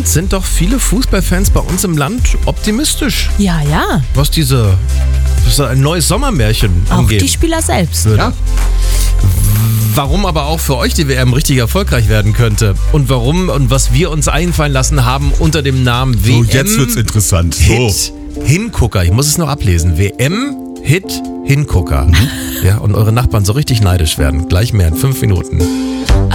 Insgesamt sind doch viele Fußballfans bei uns im Land optimistisch, Ja, was ein neues Sommermärchen auch angeht. die Spieler selbst. Ja. Warum aber auch für euch die WM richtig erfolgreich werden könnte und warum und was wir uns einfallen lassen haben unter dem Namen WM. So, jetzt wird's interessant. Hit Hingucker. Ich muss es noch ablesen. WM Hit Hingucker. Ja, und eure Nachbarn so richtig neidisch werden. Gleich mehr in 5 Minuten.